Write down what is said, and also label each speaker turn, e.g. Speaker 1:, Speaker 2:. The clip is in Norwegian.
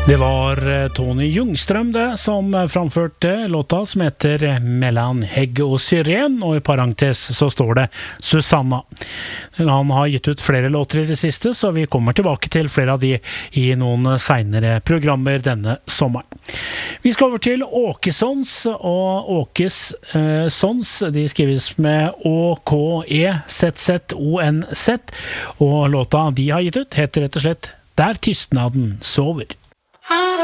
Speaker 1: Det var Tony Ljungström det som framførte låta som heter Mellan Hägg och Syren, og i parentes så står det Susanna. Han har gitt ut flere låter i det siste, så vi kommer tilbake til flere av de i noen senere programmer denne sommeren. Vi skal over til Åkessons, og Åkes Sons, de skrives med Å-K-E-Z-Z-O-N-Z, og låta de har gitt ut heter rett og slett Der tystnaden sover.